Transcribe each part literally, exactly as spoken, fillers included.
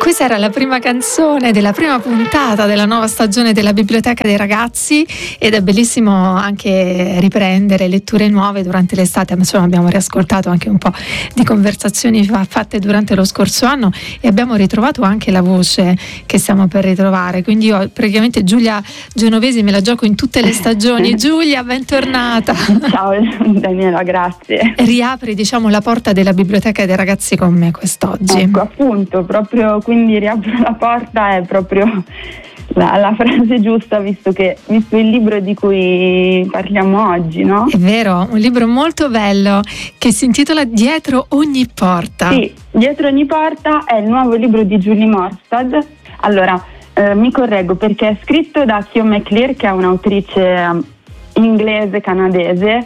Questa era la prima canzone della prima puntata della nuova stagione della Biblioteca dei Ragazzi ed è bellissimo anche riprendere letture nuove durante l'estate. Insomma, abbiamo riascoltato anche un po' di conversazioni fatte durante lo scorso anno e abbiamo ritrovato anche la voce che stiamo per ritrovare. Quindi io praticamente Giulia Genovesi me la gioco in tutte le stagioni. Giulia, bentornata. Ciao Daniela, grazie. Riapri, diciamo, la porta della Biblioteca dei Ragazzi con me quest'oggi. Ecco, appunto, proprio quindi riapro la porta è proprio la, la frase giusta, visto che visto il libro di cui parliamo oggi, no? È vero, un libro molto bello che si intitola Dietro ogni porta. Sì, Dietro ogni porta è il nuovo libro di Julie Morstad. Allora, eh, mi correggo perché è scritto da Kyo McClure, che è un'autrice um, inglese canadese,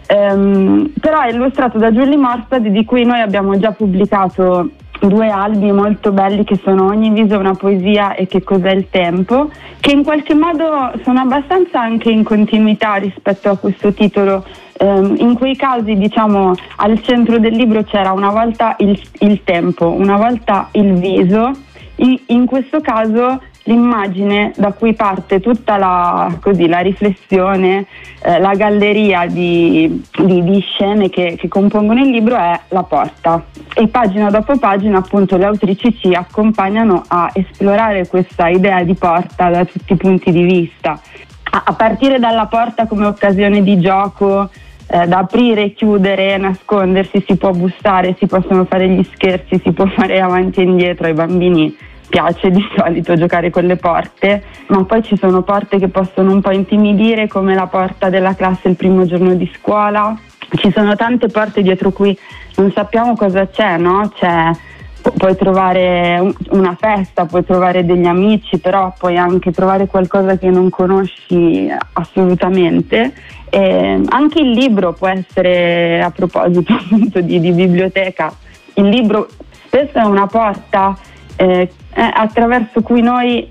um, però è illustrato da Julie Morstad, di cui noi abbiamo già pubblicato due albi molto belli che sono Ogni viso è una poesia e Che cos'è il tempo, che in qualche modo sono abbastanza anche in continuità rispetto a questo titolo. Um, in quei casi, diciamo, al centro del libro c'era una volta il, il tempo, una volta il viso. In, in questo caso l'immagine da cui parte tutta la, così, la riflessione, eh, la galleria di, di, di scene che, che compongono il libro è la porta, e pagina dopo pagina appunto le autrici ci accompagnano a esplorare questa idea di porta da tutti i punti di vista, a, a partire dalla porta come occasione di gioco, eh, da aprire, chiudere, nascondersi, si può bussare, si possono fare gli scherzi, si può fare avanti e indietro. Ai bambini piace di solito giocare con le porte, ma poi ci sono porte che possono un po' intimidire, come la porta della classe il primo giorno di scuola. Ci sono tante porte dietro cui non sappiamo cosa c'è, no? C'è, pu- puoi trovare un- una festa, puoi trovare degli amici, però puoi anche trovare qualcosa che non conosci assolutamente. E anche il libro può essere, a proposito appunto di, di biblioteca, il libro spesso è una porta Eh, attraverso cui noi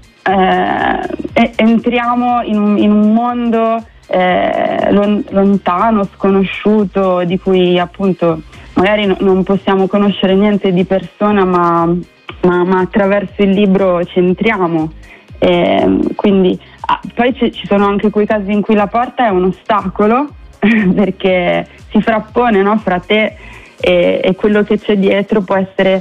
eh, entriamo in un, in un mondo eh, lontano, sconosciuto, di cui appunto magari no, non possiamo conoscere niente di persona, ma, ma, ma attraverso il libro ci entriamo. E quindi ah, poi ci, ci sono anche quei casi in cui la porta è un ostacolo perché si frappone, no, fra te e, e quello che c'è dietro. Può essere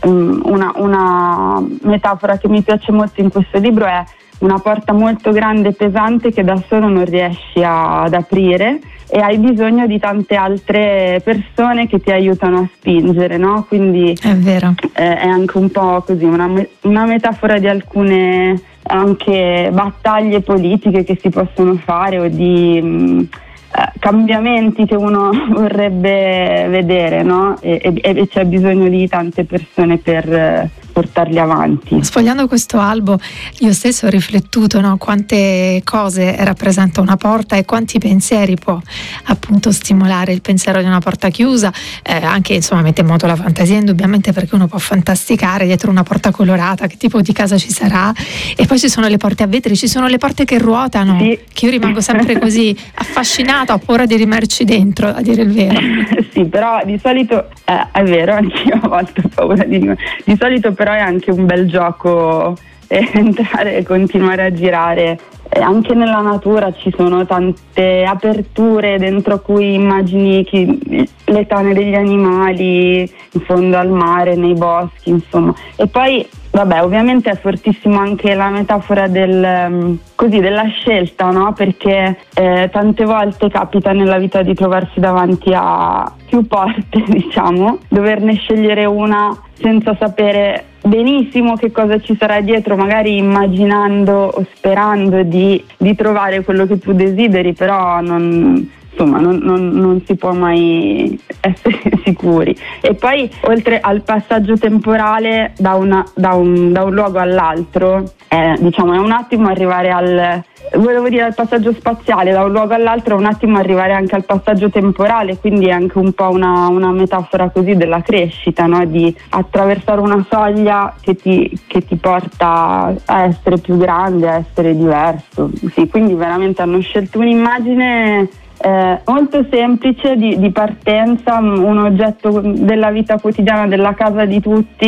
Una, una metafora che mi piace molto in questo libro è una porta molto grande e pesante che da solo non riesci a, ad aprire, e hai bisogno di tante altre persone che ti aiutano a spingere, no? Quindi è vero, eh, è anche un po' così una, una metafora di alcune anche battaglie politiche che si possono fare, o di mh, cambiamenti che uno vorrebbe vedere, no? E, e, e c'è bisogno di tante persone per eh, portarli avanti. Sfogliando questo albo io stesso ho riflettuto, no, quante cose rappresenta una porta e quanti pensieri può appunto stimolare il pensiero di una porta chiusa, eh, anche insomma mette in moto la fantasia indubbiamente, perché uno può fantasticare dietro una porta colorata che tipo di casa ci sarà. E poi ci sono le porte a vetri, ci sono le porte che ruotano, sì, che io rimango sempre così affascinata, ho paura di rimarci dentro, a dire il vero. Sì, però di solito eh, è vero, anch'io a volte ho paura di rimanere. Di solito però è anche un bel gioco eh, entrare e continuare a girare. E anche nella natura ci sono tante aperture dentro cui immagini chi, le tane degli animali in fondo al mare, nei boschi, insomma. E poi vabbè, ovviamente è fortissimo anche la metafora del, così, della scelta, no? Perché eh, tante volte capita nella vita di trovarsi davanti a più porte, diciamo, doverne scegliere una senza sapere benissimo che cosa ci sarà dietro, magari immaginando o sperando di, di trovare quello che tu desideri, però non, insomma non, non, non si può mai essere sicuri. E poi oltre al passaggio temporale da, una, da, un, da un luogo all'altro, eh, diciamo è un attimo arrivare al volevo dire al passaggio spaziale, da un luogo all'altro è un attimo arrivare anche al passaggio temporale, quindi è anche un po' una, una metafora così della crescita, no? Di attraversare una soglia che ti, che ti porta a essere più grande, a essere diverso. Sì, quindi veramente hanno scelto un'immagine eh, molto semplice di, di partenza, un oggetto della vita quotidiana, della casa di tutti,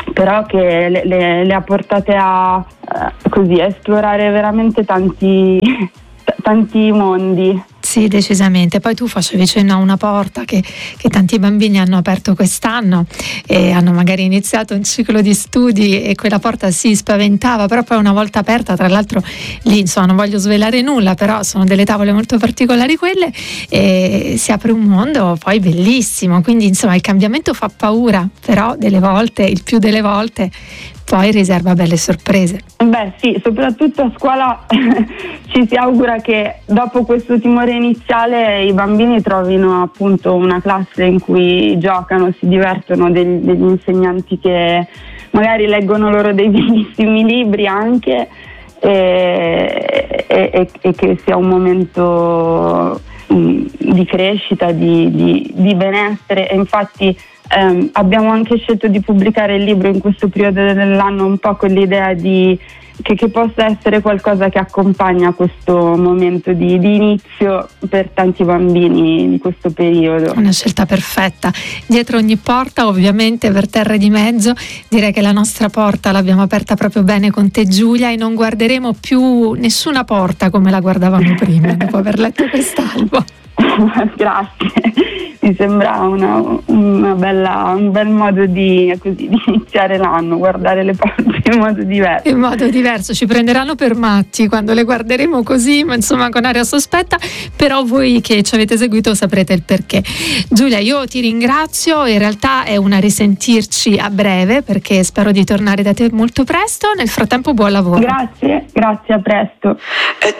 però che le, le, le ha portate a, uh, così, a esplorare veramente tanti, t- tanti mondi. Sì, decisamente. Poi tu facevi cenno a una porta che, che tanti bambini hanno aperto quest'anno e hanno magari iniziato un ciclo di studi e quella porta si spaventava, però poi una volta aperta, tra l'altro lì insomma non voglio svelare nulla, però sono delle tavole molto particolari quelle, e si apre un mondo poi bellissimo, quindi insomma il cambiamento fa paura, però delle volte, il più delle volte, poi riserva belle sorprese. Beh sì, soprattutto a scuola ci si augura che dopo questo timore iniziale i bambini trovino appunto una classe in cui giocano, si divertono, degli, degli insegnanti che magari leggono loro dei bellissimi libri anche, e, e, e che sia un momento mh, di crescita, di, di, di benessere. E infatti Um, abbiamo anche scelto di pubblicare il libro in questo periodo dell'anno un po' con l'idea di che, che possa essere qualcosa che accompagna questo momento di, di inizio per tanti bambini di questo periodo. Una scelta perfetta. Dietro ogni porta, ovviamente per terre di mezzo, direi che la nostra porta l'abbiamo aperta proprio bene con te, Giulia, e non guarderemo più nessuna porta come la guardavamo prima dopo aver letto quest'albo. Grazie. Mi sembra una, una bella, un bel modo di, così, di iniziare l'anno, guardare le porte in modo diverso. In modo diverso, ci prenderanno per matti quando le guarderemo così, ma insomma con aria sospetta, però voi che ci avete seguito saprete il perché. Giulia, io ti ringrazio, in realtà è una risentirci a breve perché spero di tornare da te molto presto, nel frattempo buon lavoro. Grazie, grazie, a presto.